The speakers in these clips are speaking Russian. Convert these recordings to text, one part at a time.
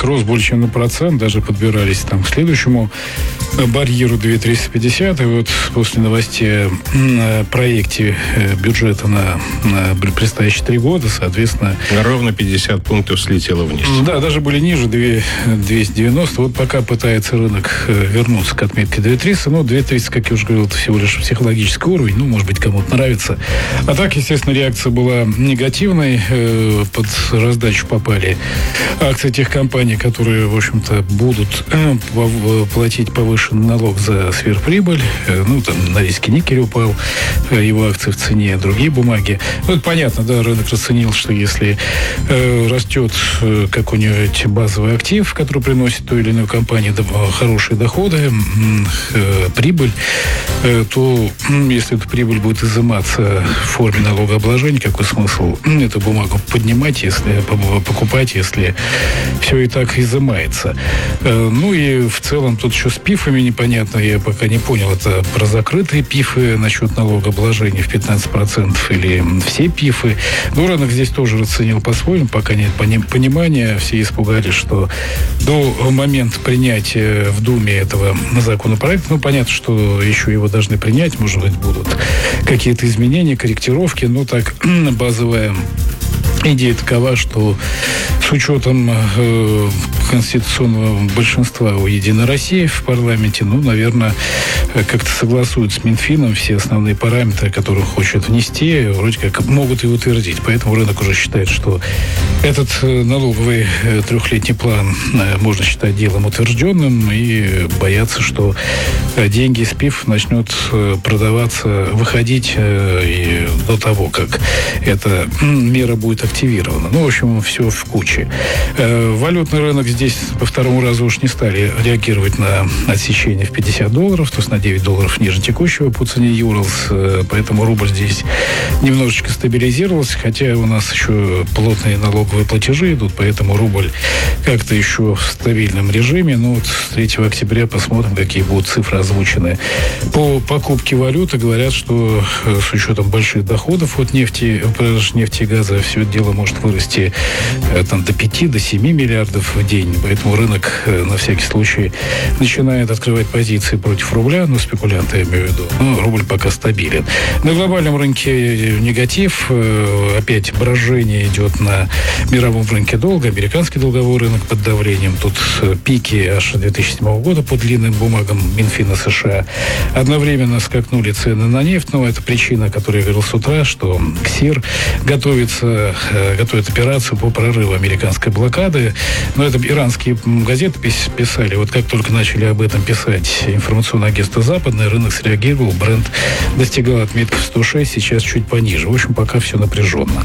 рынок рос больше, чем на процент, даже подбирались там к следующему барьеру 2350. И вот после новостей о проекте бюджета на предстоящие 3 года, соответственно... Ровно 50 пунктов слетело вниз. Да, даже были ниже 290. Вот пока пытается рынок вернуться к отметке 2300. Но 2300, как я уже говорил, это всего лишь психологический уровень. Ну, может быть, кому-то нравится. А так, естественно, реакция была негативной. Под раздачу попали акции тех компаний, которые, в общем-то, будут платить повышенный налог за сверхприбыль. Ну, там на риске никель упал, его акции в цене, другие бумаги. Ну, это понятно, да, рынок расценил, что если растет какой-нибудь базовый актив, который приносит той или иной компании хорошие доходы, прибыль, то если эта прибыль будет изыматься в форме налогообложения, какой смысл эту бумагу поднимать, если покупать, если все и так изымается. Ну и в целом тут еще с ПИФами непонятно, я пока не понял, это про закрытые ПИФы насчет налогообложения в 15% или все ПИФы. Но рынок здесь тоже расценил по-своему, пока нет понимания. Все испугались, что до момента принятия в Думе этого законопроекта, ну, понятно, что еще его должны принять, может быть, будут какие-то изменения, корректировки, но так базовая идея такова, что с учетом конституционного большинства у «Единой России» в парламенте, ну, наверное, как-то согласуют с Минфином все основные параметры, которые хочет внести, вроде как могут и утвердить. Поэтому рынок уже считает, что этот налоговый 3-летний план можно считать делом утвержденным, и боятся, что деньги из ПИФ начнут продаваться, выходить и до того, как эта мера будет активирована. Ну, в общем, все в куче. Валютный рынок здесь по второму разу уж не стали реагировать на отсечение в $50, то есть на $9 ниже текущего по цене Юрлс, поэтому рубль здесь немножечко стабилизировался, хотя у нас еще плотные налоговые платежи идут, поэтому рубль как-то еще в стабильном режиме. Ну, вот с 3 октября посмотрим, какие будут цифры озвучены. По покупке валюты говорят, что с учетом больших доходов от нефти и газа все это дело может вырасти там, до 5-7 миллиардов в день. Поэтому рынок на всякий случай начинает открывать позиции против рубля, ну, спекулянты, я имею в виду. Но рубль пока стабилен. На глобальном рынке негатив. Опять брожение идет на мировом рынке долга. Американский долговой рынок под давлением. Тут пики аж 2007 года по длинным бумагам Минфина США. Одновременно скакнули цены на нефть. Но это причина, о которой я говорил с утра, что КСИР готовит операцию по прорыву американской блокады. Но это иранские газеты писали. Вот как только начали об этом писать информационное агентство «Западное», рынок среагировал. Бренд достигал отметки в 106, сейчас чуть пониже. В общем, пока все напряженно.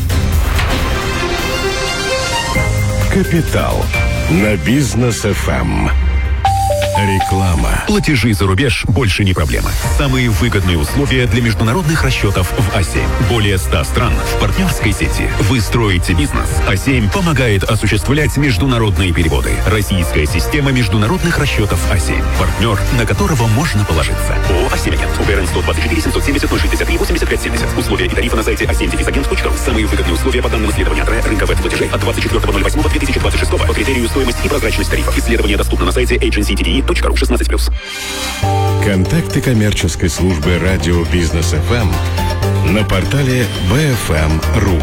Капитал на Бизнес-ФМ. Реклама. Платежи за рубеж больше не проблема. Самые выгодные условия для международных расчетов в А7. Более 100 стран в партнерской сети. Вы строите бизнес. А7 помогает осуществлять международные переводы. Российская система международных расчетов А7. Партнер, на которого можно положиться. ООО «А7-агент». УГРН 124 770 063 85 70. Условия и тарифы на сайте a7-agent.ru. Самые выгодные условия по данным исследования рынка веб-платежей от 24.08.2026 по критерию стоимость и прозрачность тарифов. Исследование доступно на сайте agency.de.ru 16+. Контакты коммерческой службы радио Бизнес-ФМ на портале bfm.ru.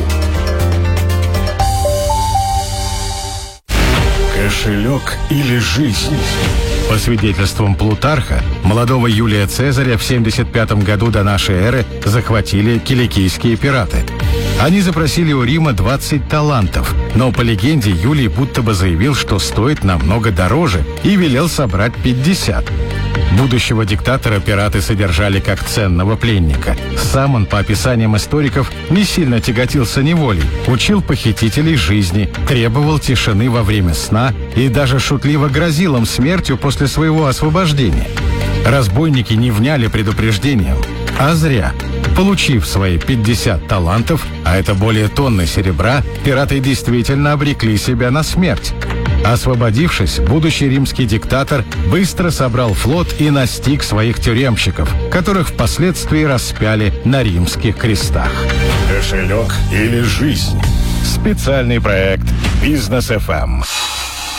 Кошелек или жизнь? По свидетельствам Плутарха, молодого Юлия Цезаря в 75 году до нашей эры захватили киликийские пираты. Они запросили у Рима 20 талантов, но по легенде Юлий будто бы заявил, что стоит намного дороже, и велел собрать 50. Будущего диктатора пираты содержали как ценного пленника. Сам он, по описаниям историков, не сильно тяготился неволей, учил похитителей жизни, требовал тишины во время сна и даже шутливо грозил им смертью после своего освобождения. Разбойники не вняли предупреждением, а зря. Получив свои 50 талантов, а это более тонны серебра, пираты действительно обрекли себя на смерть. Освободившись, будущий римский диктатор быстро собрал флот и настиг своих тюремщиков, которых впоследствии распяли на римских крестах. Кошелек или жизнь? Специальный проект «Бизнес-ФМ».